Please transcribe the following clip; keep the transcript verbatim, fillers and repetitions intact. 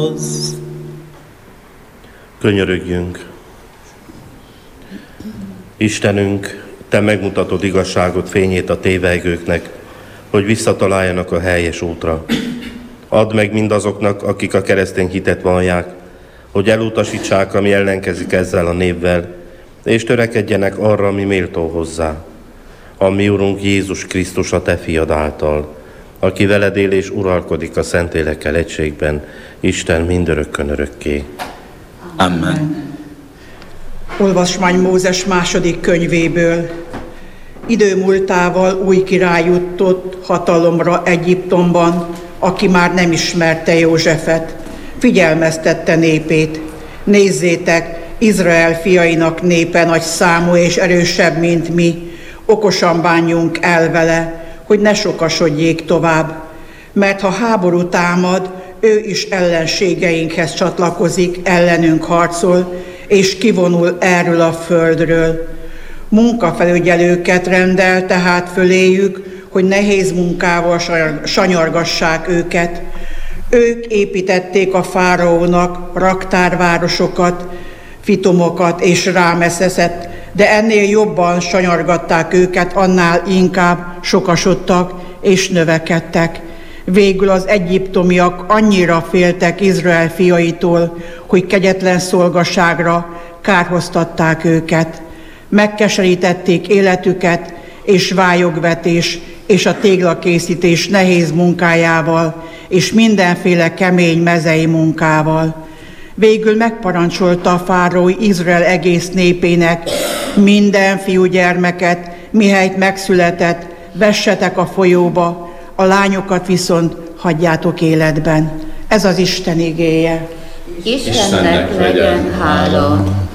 Könyörögjünk! Istenünk, Te megmutatod igazságot, fényét a tévejgőknek, hogy visszataláljanak a helyes útra. Add meg mindazoknak, akik a keresztény hitet vallják, hogy elutasítsák, ami ellenkezik ezzel a névvel, és törekedjenek arra, ami méltó hozzá. A mi Urunk Jézus Krisztus a Te fiad által, aki veled él és uralkodik a Szentlélekkel egységben, Isten mindörökkön örökké. Amen. Olvasmány Mózes második könyvéből. Idő múltával új király jutott hatalomra Egyiptomban, aki már nem ismerte Józsefet. Figyelmeztette népét. Nézzétek, Izrael fiainak népe nagy számú és erősebb, mint mi. Okosan bánjunk el vele, hogy ne sokasodjék tovább. Mert ha háború támad, ő is ellenségeinkhez csatlakozik, ellenünk harcol, és kivonul erről a földről. Munkafelügyelőket rendel tehát föléjük, hogy nehéz munkával sanyargassák őket. Ők építették a fáraónak raktárvárosokat, Fitomokat és Rámeszeszet, de ennél jobban sanyargatták őket, annál inkább sokasodtak és növekedtek. Végül az egyiptomiak annyira féltek Izrael fiaitól, hogy kegyetlen szolgaságra kárhoztatták őket. Megkeserítették életüket, és vályogvetés és a téglakészítés nehéz munkájával, és mindenféle kemény mezei munkával. Végül megparancsolta a fáraó Izrael egész népének: minden fiúgyermeket, mihelyt megszületett, vessetek a folyóba, a lányokat viszont hagyjátok életben. Ez az Isten igéje. Istennek legyen hála.